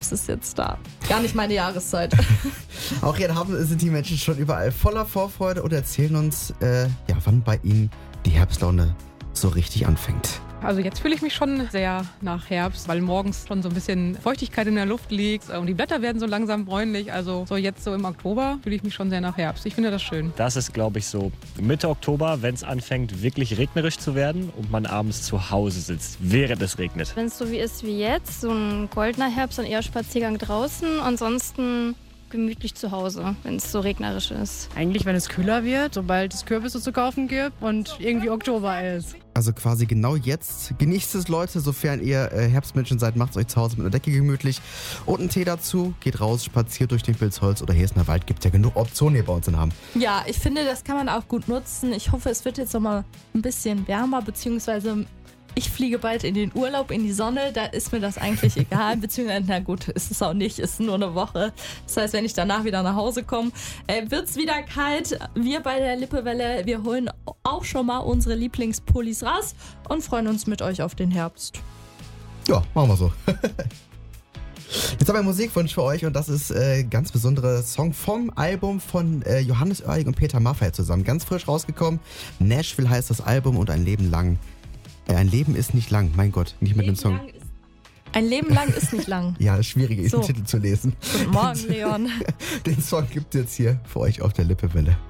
ist es jetzt da. Gar nicht meine Jahreszeit. Auch hier sind die Menschen schon überall voller Vorfreude und erzählen uns, wann bei ihnen die Herbstlaune so richtig anfängt. Also jetzt fühle ich mich schon sehr nach Herbst, weil morgens schon so ein bisschen Feuchtigkeit in der Luft liegt und die Blätter werden so langsam bräunlich. Also so jetzt so im Oktober fühle ich mich schon sehr nach Herbst. Ich finde das schön. Das ist, glaube ich, so Mitte Oktober, wenn es anfängt wirklich regnerisch zu werden und man abends zu Hause sitzt, während es regnet. Wenn es so wie ist wie jetzt, so ein goldener Herbst und eher Spaziergang draußen, ansonsten gemütlich zu Hause, wenn es so regnerisch ist. Eigentlich, wenn es kühler wird, sobald es Kürbisse zu kaufen gibt und irgendwie Oktober ist. Also quasi genau jetzt. Genießt es, Leute, sofern ihr Herbstmenschen seid, macht euch zu Hause mit einer Decke gemütlich und einen Tee dazu. Geht raus, spaziert durch den Pilzholz oder hier ist der Wald. Gibt ja genug Optionen hier bei uns in Hamm. Ja, ich finde, das kann man auch gut nutzen. Ich hoffe, es wird jetzt noch mal ein bisschen wärmer, beziehungsweise ich fliege bald in den Urlaub, in die Sonne, da ist mir das eigentlich egal, beziehungsweise, na gut, ist es auch nicht, ist nur eine Woche. Das heißt, wenn ich danach wieder nach Hause komme, wird es wieder kalt. Wir bei der Lippewelle, wir holen auch schon mal unsere Lieblingspullis raus und freuen uns mit euch auf den Herbst. Ja, machen wir so. Jetzt haben wir einen Musikwunsch für euch und das ist ein ganz besonderer Song vom Album von Johannes Oerling und Peter Maffay zusammen. Ganz frisch rausgekommen. Nashville heißt das Album und ein Leben lang. Ein Leben ist nicht lang, mein Gott, nicht mit dem Song. Ein Leben lang ist nicht lang. Ja, das Schwierige ist, den Titel zu lesen. Guten Morgen, Leon. Den Song gibt es jetzt hier für euch auf der Lippewelle.